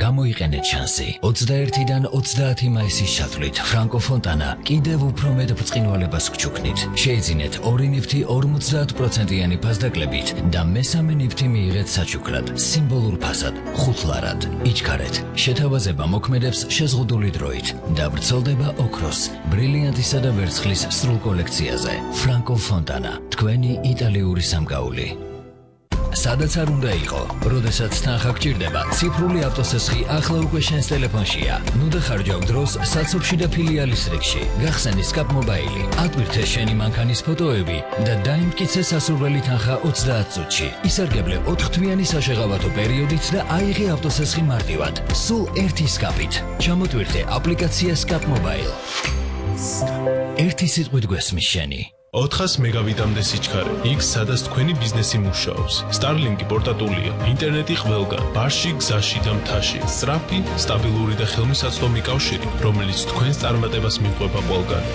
გამოიყენეთ შანსი. 21-დან 30 მაისის ჩათვლით ფრანკო ფონტანა კიდევ უფრო მეტ ბრწყინვალებას გჩუქნით. შეიძინეთ 2 ნივთი 50%-იანი ფასდაკლებით და მესამე ნივთი მიიღეთ საჩუქრად, სიმბოლურ ფასად, ხუთლარად. იჩქარეთ, შეთავაზება მოქმედებს შეზღუდული დროით და ვრცელდება ოქროს, ბრილიანტისა და ვერცხლის სრულ კოლექციაზე. ფრანკო ფონტანა, თქვენი იტალიური სამგაული. სადაც არ უნდა იყო, როდესაც თანხა გჭირდება, ციფრული ავტოსესხი ახლა უკვე შენს ტელეფონშია. ნუ დახარჯავ დროს საცობში და ფილიალის რიგში. გახსენი სკაპ მობაილი, ატვირთე შენი მანქანის ფოტოები და დაიმტკიცე სასურველი თანხა 30 წუთში. ისარგებლე 4 თვიანი საშეღავათო პერიოდით და აიღე ავტოსესხი მარტივად. სულ ერთი სკაპით. ჩამოტვირთე აპლიკაცია სკაპ მობაილ. ერთი სიტყვით გვესმის შენი. 400 მეგაბიტამდე სიჩქარე, იქ სადაც თქვენი ბიზნესი მუშაობს. Starlink-ი პორტატულია, ინტერნეტი ყველგან, ბარში, გზაში და მთაში. სწრაფი, სტაბილური და ხელმისაწვდომი კავშირი, რომელიც თქვენს წარმატებას მიყვება ყველგან.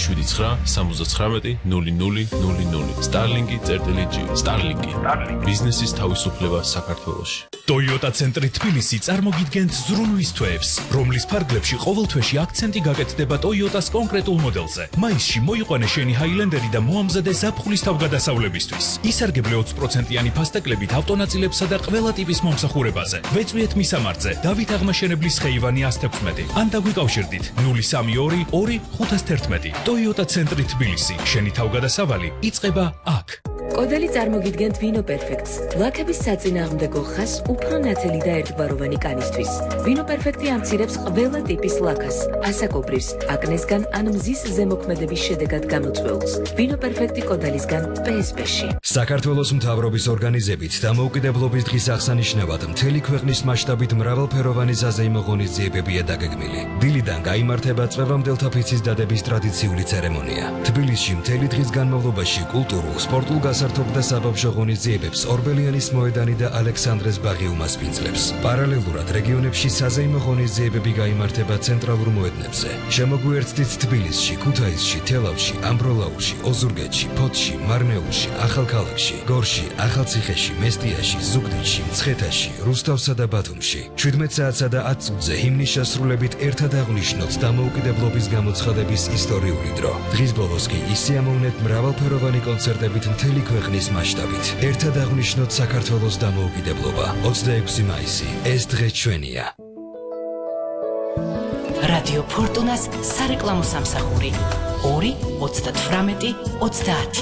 579-79-0000. Starlink-ი.G. Starlink-ი. ბიზნესის თავისუფლება საქართველოში. Toyota ცენტრი თბილისი წარმოგიდგენთ ზრუნვის თვეებს, რომლის ფარგლებში ყოველ თვეში აქცენტი გაკეთდება Toyota-s კონკრეტულ მოდელზე. მაისში მოიყვანე შენი Highlander და მოამზადე ზაფხულის თავგადასავლებისთვის. ისარგებლე 20%-იანი ფასდაკლებით ავტონაწილებსა და ყველა ტიპის მომსახურებაზე. ვეწვიეთ მისამართზე, დავით აღმაშენებლის ხეივანი 116. ან დაგვიკავშირდით 032 2 511. Toyota ცენტრი თბილისი. შენი თავგადასავალი იწყება აქ. კოდელი წარმოგიდგენთ ვინო პერფექტს. ლაქების საწინააღმდეგო ხაზს უფრო ნათელი და ერთგვაროვანი კანისთვის. ვინო პერფექტი ამცირებს ყველა ტიპის ლაქას, ასაკობრივს, აკნესგან ან მზის ზემოქმედების შედეგად გამოწვეულს. ვინო პერფექტი კოდელისგან PSP-ში. საქართველოს მთავრობის ორგანიზებით დამოუკიდებლობის დღის აღსანიშნავად მთელი ქვეყნის მასშტაბით მრავალფეროვანი საზეიმო ღონისძიებებია დაგეგმილი. დილიდან გაიმართება წვევამდელთა ფიცის დადების ტრადიციული ცერემონია. თბილისში მთელი დღის განმავლობაში კულტურულ, სპორტულ გასართობ და საბავშვო ღონისძიებებს ორბელიანის მოედანი და ალექსანდრეს ბაღი უმასპინძლებს. პარალელურად რეგიონებში საზეიმო ღონისძიებები გაიმართება ცენტრალურ მოედნებზე. შემოგვიერთდით თბილისში, ქუთაისში, თელავში, ამბროლაურში, ოზურგეთში, ფოთში, მარნეულში, ახალქალაქში, გორში, ახალციხეში, მესტიაში, ზუგდიდში, მცხეთაში, რუსთავსა და ბათუმში. 17 საათსა და 10 წუთზე ჰიმნის შესრულებით ერთად აღვნიშნოთ დამოუკიდებლობის გამოცხადების ისტორიული დრო. დღის ბოლოს კი ისიამოვნეთ მრავალფეროვანი კონცერტებით მთელი ქვეყნის მასშტაბით. ერთად აღვნიშნოთ საქართველოს დამოუკიდებლობა. 26 მაისი. ეს დღე ჩვენია. რადიო ფორტუნას სარეკლამო სამსახური 2 38 30